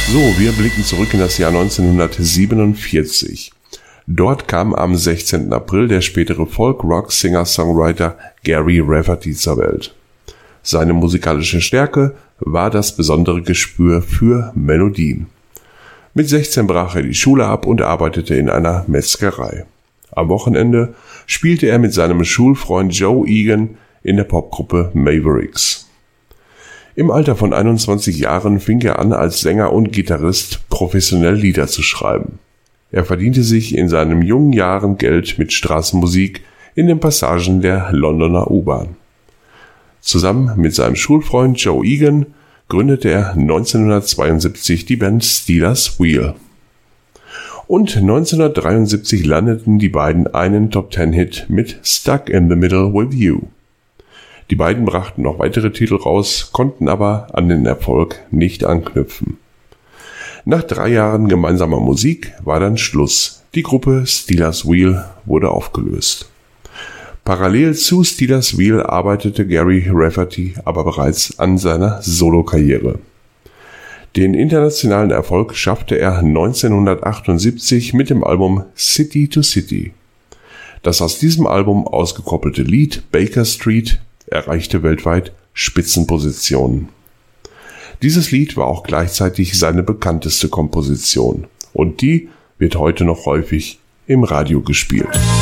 So, wir blicken zurück in das Jahr 1947. Dort kam am 16. April der spätere Folk-Rock-Singer-Songwriter Gary Rafferty zur Welt. Seine musikalische Stärke war das besondere Gespür für Melodien. Mit 16 brach er die Schule ab und arbeitete in einer Metzgerei. Am Wochenende spielte er mit seinem Schulfreund Joe Egan in der Popgruppe Mavericks. Im Alter von 21 Jahren fing er an, als Sänger und Gitarrist professionell Lieder zu schreiben. Er verdiente sich in seinen jungen Jahren Geld mit Straßenmusik in den Passagen der Londoner U-Bahn. Zusammen mit seinem Schulfreund Joe Egan gründete er 1972 die Band Stealers Wheel. Und 1973 landeten die beiden einen Top-10-Hit mit Stuck in the Middle with You. Die beiden brachten noch weitere Titel raus, konnten aber an den Erfolg nicht anknüpfen. Nach 3 Jahren gemeinsamer Musik war dann Schluss. Die Gruppe Stealers Wheel wurde aufgelöst. Parallel zu Stealers Wheel arbeitete Gary Rafferty aber bereits an seiner Solokarriere. Den internationalen Erfolg schaffte er 1978 mit dem Album City to City. Das aus diesem Album ausgekoppelte Lied Baker Street erreichte weltweit Spitzenpositionen. Dieses Lied war auch gleichzeitig seine bekannteste Komposition und die wird heute noch häufig im Radio gespielt.